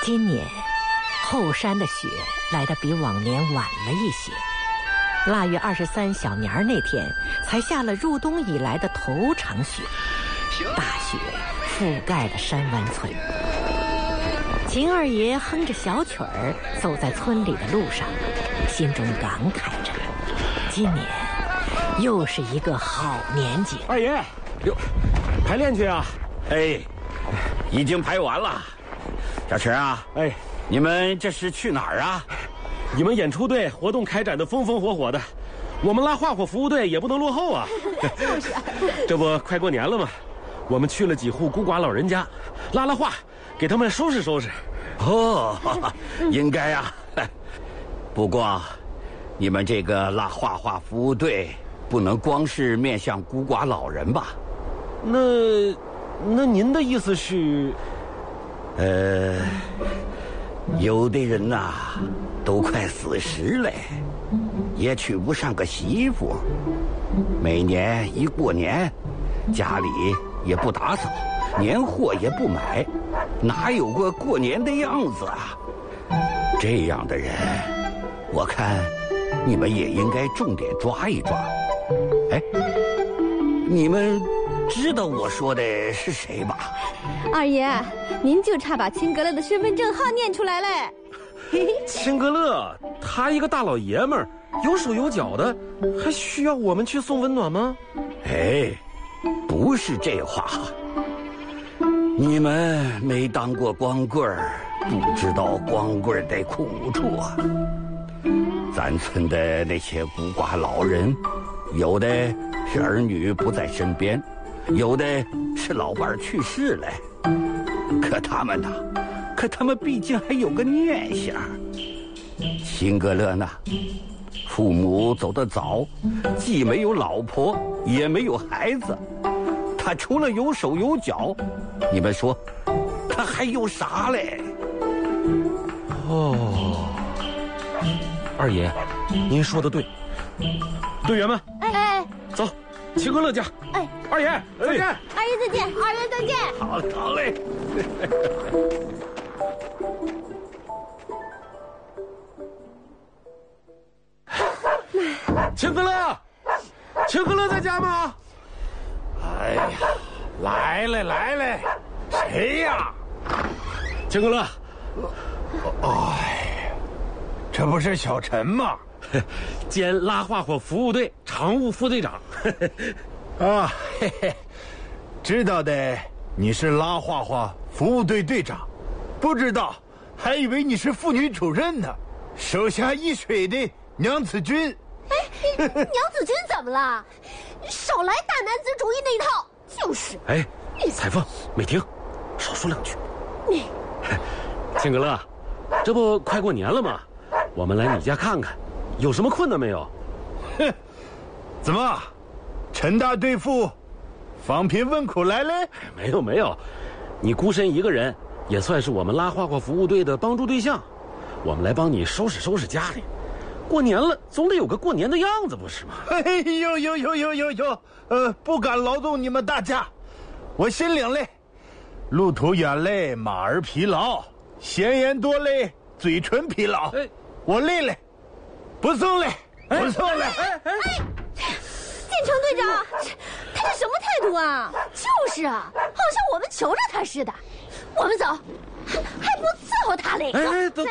今年后山的雪来得比往年晚了一些。腊月23小年那天，才下了入冬以来的头场雪，大雪覆盖了山湾村。秦二爷哼着小曲儿走在村里的路上，心中感慨着，今年又是一个好年景。 二爷，哟，排练去啊？ 哎，已经排完了。小陈啊， 哎， 你们这是去哪儿啊？ 你们演出队活动开展的风风火火的，我们拉画火服务队也不能落后啊。 就是， 这不快过年了吗？我们去了几户孤寡老人家，拉画，给他们收拾收拾。 哦，应该啊。不过，你们这个拉画服务队不能光是面向孤寡老人吧？ 那您的意思是？ 有的人呐，都快40了，也娶不上个媳妇。每年一过年，家里也不打扫，年货也不买，哪有个过年的样子啊？这样的人，我看你们也应该重点抓一抓。哎，你们知道我说的是谁吧？ 二爷，您就差把秦格勒的身份证号念出来嘞。 秦格勒，他一个大老爷们儿，有手有脚的，还需要我们去送温暖吗？ 哎，不是这话。你们没当过光棍儿，不知道光棍儿的苦处啊。咱村的那些孤寡老人，有的是儿女不在身边，有的是老伴儿去世了。可他们呢？可他们毕竟还有个念想。秦格勒呢，父母走得早，既没有老婆，也没有孩子，他除了有手有脚，你们说，他还有啥嘞？ 哦，二爷，您说的对。队员们， 哎， 走，秦格勒家。 哎， 二爷再见。 二爷再见，二爷再见。 好嘞。 秦格勒，秦格勒在家吗？ 哎呀，来了，谁呀？ 秦格勒， 哎，这不是小陈吗？ 兼拉画火服务队常务副队长。 啊，嘿嘿，知道的你是拉画服务队队长，不知道还以为你是妇女主任呢。手下一水的娘子军。 哎，娘子军怎么了？少来大男子主义那一套，就是。 哎，彩凤、美婷，少说两句。秦格勒，这不快过年了吗？我们来你家看看，有什么困难没有？ 哼，怎么，陈大队副访贫问苦来了？ 没有，你孤身一个人，也算是我们拉画服务队的帮助对象。我们来帮你收拾收拾家里。过年了，总得有个过年的样子，不是吗？ 哎呦，不敢劳动你们大家，我心领嘞。路途远嘞，马儿疲劳；闲言多嘞，嘴唇疲劳。哎，我累了，不送嘞，不送嘞。 建成队长，他这什么态度啊？就是啊，好像我们求着他似的。我们走，还不伺候他嘞？ 哎，等。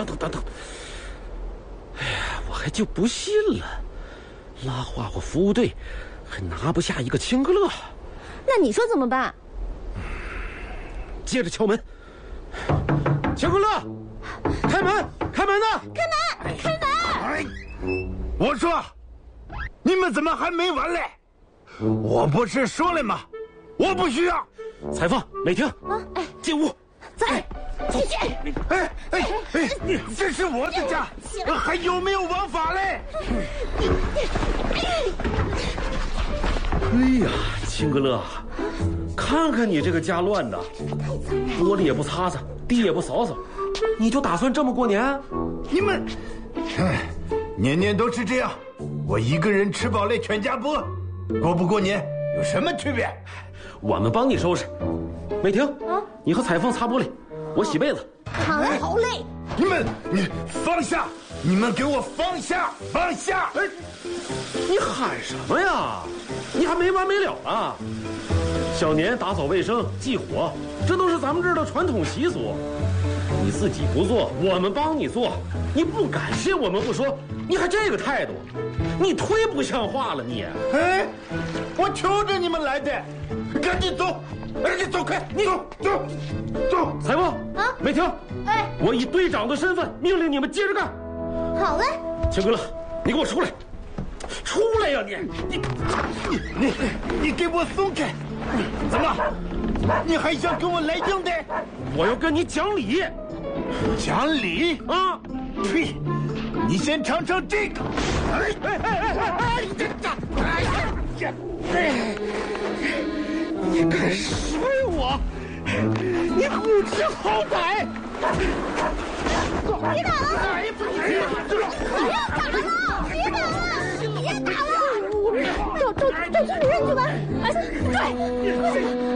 哎呀，我还就不信了，拉画服务队还拿不下一个秦格勒。 那你说怎么办？ 接着敲门。秦格勒，开门呢！ 开门！ 哎，我说，你们怎么还没完嘞？我不是说了吗？我不需要。 彩凤、美婷，进屋。 在。 哎，这是我的家，还有没有王法嘞？ 哎呀，秦格勒，看看你这个家乱的，玻璃也不擦擦，地也不扫扫，你就打算这么过年？ 你们，年年都是这样，我一个人吃饱了全家不饿，过不过年有什么区别？ 我们帮你收拾。美婷，你和彩凤擦玻璃， 我洗被子。 好嘞，好嘞。 你放下！你们给我放下！放下！ 哎，你喊什么呀？你还没完没了啊！小年打扫卫生、祭火，这都是咱们这儿的传统习俗。你自己不做，我们帮你做。你不感谢我们不说，你还这个态度，你忒不像话了你！ 哎，我求着你们来的，赶紧走！赶紧走开！你走！ 采光啊，美婷， 哎， 我以队长的身份命令你们接着干。 好嘞。 秦哥，你给我出来！出来呀你给我松开！怎么？你还想跟我来硬的？ 我要跟你讲理。 讲理啊！ 呸！你先尝尝这个。你敢摔我？你不知好歹！ 别打了！别打了！别打了！找村里人去吧。对，快去！